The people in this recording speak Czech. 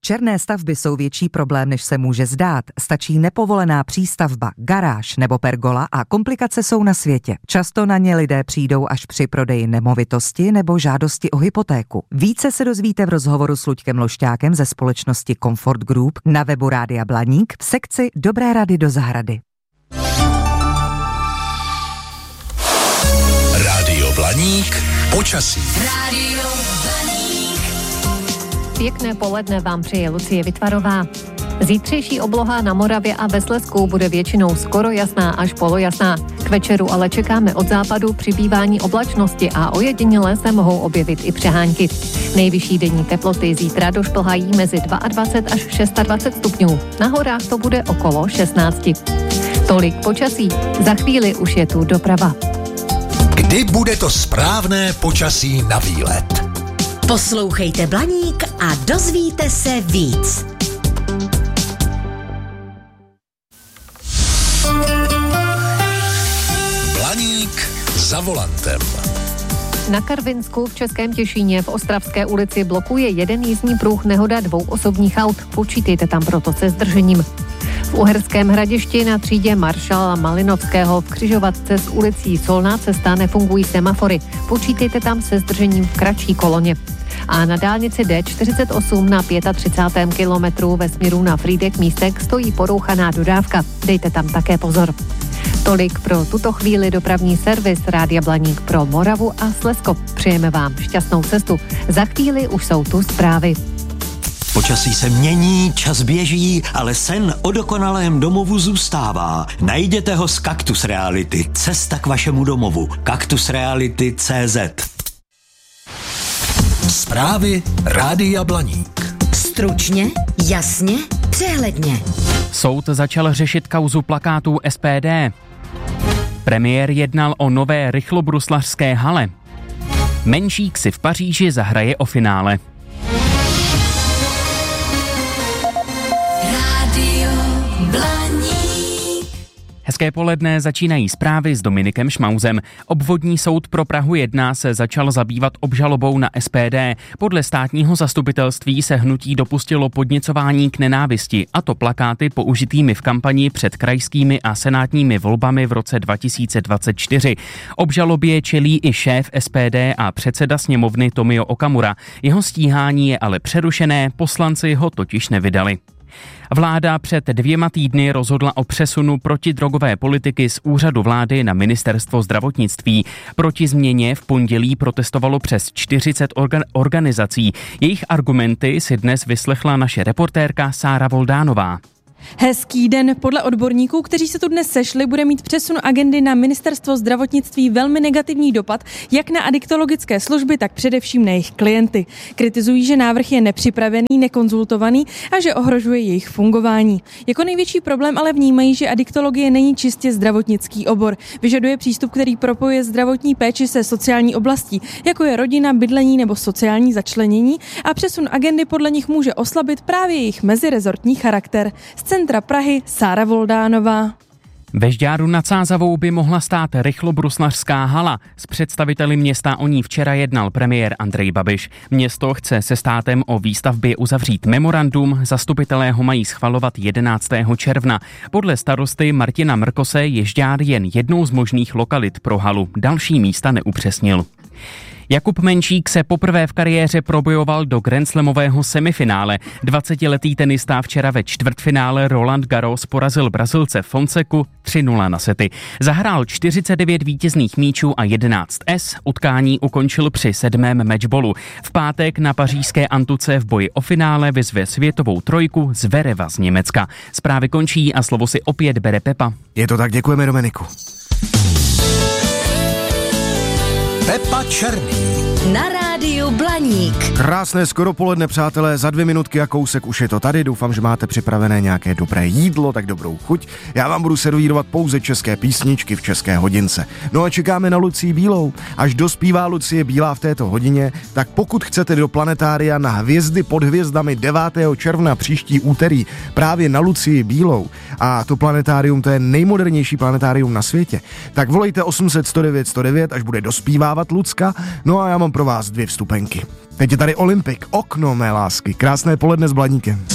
Černé stavby jsou větší problém, než se může zdát. Stačí nepovolená přístavba, garáž nebo pergola a komplikace jsou na světě. Často na ně lidé přijdou až při prodeji nemovitosti nebo žádosti o hypotéku. Více se dozvíte v rozhovoru s Luďkem Lošťákem ze společnosti Comfort Group na webu Rádia Blaník v sekci Dobré rady do zahrady. Rádio Blaník, počasí. Rádio Blaník. Pěkné poledne vám přeje Lucie Vytvarová. Zítřejší obloha na Moravě a ve Slezsku bude většinou skoro jasná až polojasná. K večeru ale čekáme od západu přibývání oblačnosti a ojediněle se mohou objevit i přehánky. Nejvyšší denní teploty zítra došplhají mezi 22 až 26 stupňů. Na horách to bude okolo 16. Tolik počasí. Za chvíli už je tu doprava. Kdy bude to správné počasí na výlet? Poslouchejte Blaník a dozvíte se víc. Blaník za volantem. Na Karvinsku v Českém Těšíně v Ostravské ulici blokuje jeden jízdní pruh nehoda 2 osobních aut. Počítejte tam proto se zdržením. V Uherském Hradišti na třídě maršala Malinovského v křižovatce s ulicí Solná cesta nefungují semafory. Počítejte tam se zdržením v kratší koloně. A na dálnici D48 na 35. kilometru ve směru na Frýdek-Místek stojí porouchaná dodávka. Dejte tam také pozor. Tolik pro tuto chvíli dopravní servis Rádia Blaník pro Moravu a Slezsko. Přejeme vám šťastnou cestu. Za chvíli už jsou tu zprávy. Počasí se mění, čas běží, ale sen o dokonalém domovu zůstává. Najděte ho z Kaktus Reality. Cesta k vašemu domovu. kaktusreality.cz. Zprávy Rádia Blaník. Stručně, jasně, přehledně. Soud začal řešit kauzu plakátů SPD. Premiér jednal o nové rychlobruslařské hale. Menšík si v Paříži zahraje o finále. Rádio Blaník. Hezké poledne, začínají zprávy s Dominikem Šmauzem. Obvodní soud pro Prahu 1 se začal zabývat obžalobou na SPD. Podle státního zastupitelství se hnutí dopustilo podněcování k nenávisti, a to plakáty použitými v kampani před krajskými a senátními volbami v roce 2024. Obžalobě čelí i šéf SPD a předseda sněmovny Tomio Okamura. Jeho stíhání je ale přerušené, poslanci ho totiž nevydali. Vláda před 2 týdny rozhodla o přesunu protidrogové politiky z úřadu vlády na ministerstvo zdravotnictví. Proti změně v pondělí protestovalo přes 40 organizací. Jejich argumenty si dnes vyslechla naše reportérka Sára Voldánová. Hezký den. Podle odborníků, kteří se tu dnes sešli, bude mít přesun agendy na ministerstvo zdravotnictví velmi negativní dopad jak na adiktologické služby, tak především na jejich klienty. Kritizují, že návrh je nepřipravený, nekonzultovaný a že ohrožuje jejich fungování. Jako největší problém ale vnímají, že adiktologie není čistě zdravotnický obor. Vyžaduje přístup, který propojuje zdravotní péči se sociální oblastí, jako je rodina, bydlení nebo sociální začlenění, a přesun agendy podle nich může oslabit právě jejich mezirezortní charakter. Z centra Prahy Sára Voldánová. Ve Žďáru nad Sázavou by mohla stát rychlobruslařská hala. S představiteli města o ní včera jednal premiér Andrej Babiš. Město chce se státem o výstavbě uzavřít memorandum, zastupitelé ho mají schvalovat 11. června. Podle starosty Martina Mrkose je Žďár jen jednou z možných lokalit pro halu. Další místa neupřesnil. Jakub Menšík se poprvé v kariéře probojoval do grandslamového semifinále. 20letý tenista včera ve čtvrtfinále Roland Garros porazil Brazilce Fonseku 3-0 na sety. Zahrál 49 vítězných míčů a 11 s. Utkání ukončil při 7. matchballu. V pátek na pařížské Antuce v boji o finále vyzve světovou trojku Zvereva z Německa. Zprávy končí a slovo si opět bere Pepa. Je to tak, děkujeme Dominiku. Pepa Černý. Na rádiu Blaník. Krásné skoro poledne, přátelé, za 2 minutky a kousek už je to tady. Doufám, že máte připravené nějaké dobré jídlo, tak dobrou chuť. Já vám budu servírovat pouze české písničky v české hodince. No a čekáme na Lucii Bílou. Až dospívá Lucie Bílá v této hodině, tak pokud chcete do planetária na Hvězdy pod hvězdami 9. června příští úterý právě na Lucii Bílou, a to planetárium, to je nejmodernější planetárium na světě, tak volejte 800 109 109, až bude dospívávat Lucka. No a já mám pro vás 2 vstupenky. vstupenky. Teď je tady Olympik, okno mé lásky. Krásné poledne s Blaníkem.